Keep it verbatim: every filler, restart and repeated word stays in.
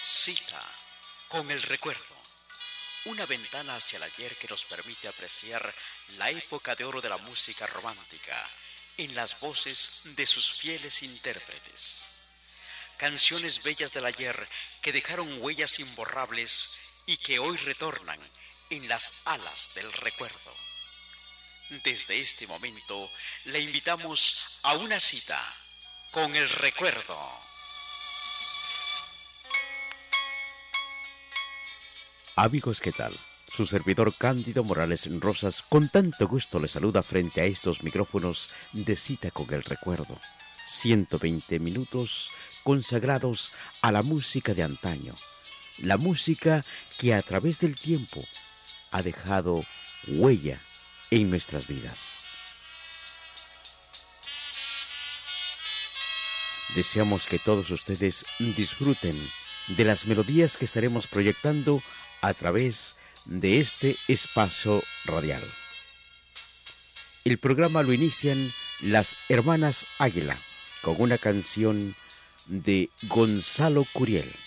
Cita con el recuerdo. Una ventana hacia el ayer que nos permite apreciar la época de oro de la música romántica en las voces de sus fieles intérpretes. Canciones bellas del ayer que dejaron huellas imborrables y que hoy retornan en las alas del recuerdo. Desde este momento le invitamos a una cita con el recuerdo. Amigos, ¿qué tal? Su servidor Cándido Morales Rosas con tanto gusto le saluda frente a estos micrófonos de Cita con el Recuerdo. ciento veinte minutos consagrados a la música de antaño. La música que a través del tiempo ha dejado huella en nuestras vidas. Deseamos que todos ustedes disfruten de las melodías que estaremos proyectando a través de este espacio radial. El programa lo inician las Hermanas Águila con una canción de Gonzalo Curiel.